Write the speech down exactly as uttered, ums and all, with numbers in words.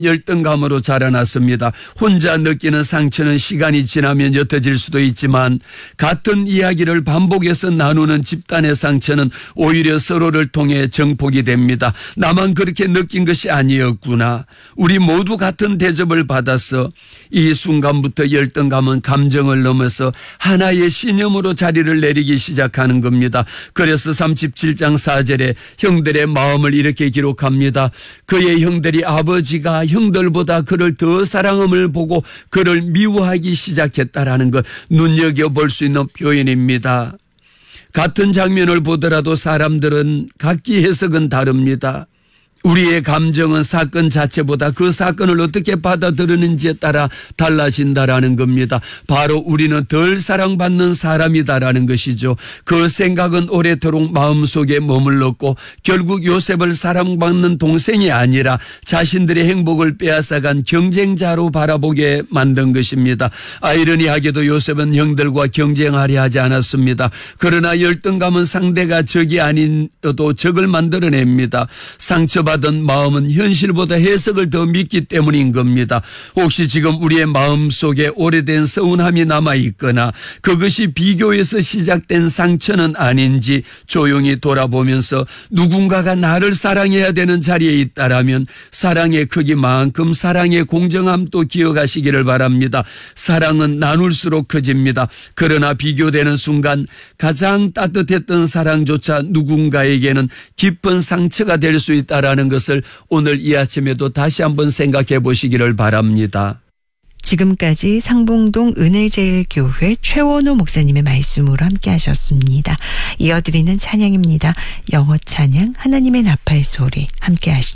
열등감으로 자라났습니다. 혼자 느끼는 상처는 시간이 지나면 옅어질 수도 있지만 같은 이야기를 반복해서 나누는 집단의 상처는 오히려 서로를 통해 정폭이 됩니다. 나만 그렇게 느낀 것이 아니었구나. 우리 모두 같은 대접을 받아서 이 순간부터 열등감은 감정을 넘어서 하나의 신념으로 자리를 내리기 시작하는 겁니다. 그래서 삼십칠 장 사 절에 형들의 마음을 이렇게 기록합니다. 그의 형들이 아버지가 형들보다 그를 더 사랑함을 보고 그를 미워하기 시작했다라는 것, 눈여겨볼 수 있는 표현입니다. 같은 장면을 보더라도 사람들은 각기 해석은 다릅니다. 우리의 감정은 사건 자체보다 그 사건을 어떻게 받아들이는지에 따라 달라진다라는 겁니다. 바로 우리는 덜 사랑받는 사람이다라는 것이죠. 그 생각은 오래도록 마음속에 머물렀고 결국 요셉을 사랑받는 동생이 아니라 자신들의 행복을 빼앗아간 경쟁자로 바라보게 만든 것입니다. 아이러니하게도 요셉은 형들과 경쟁하려 하지 않았습니다. 그러나 열등감은 상대가 적이 아닌도 적을 만들어냅니다. 상처받은 받은 마음은 현실보다 해석을 더 믿기 때문인 겁니다. 혹시 지금 우리의 마음속에 오래된 서운함이 남아있거나 그것이 비교에서 시작된 상처는 아닌지 조용히 돌아보면서 누군가가 나를 사랑해야 되는 자리에 있다라면 사랑의 크기만큼 사랑의 공정함도 기억하시기를 바랍니다. 사랑은 나눌수록 커집니다. 그러나 비교되는 순간 가장 따뜻했던 사랑조차 누군가에게는 깊은 상처가 될 수 있다라는 것을 오늘 이 아침에도 다시 한번 생각해 보시기를 바랍니다. 지금까지 상봉동 은혜제일교회 최원호 목사님의 말씀으로 함께 하셨습니다. 이어드리는 찬양입니다. 영어 찬양 하나님의 나팔 소리 함께 하시죠.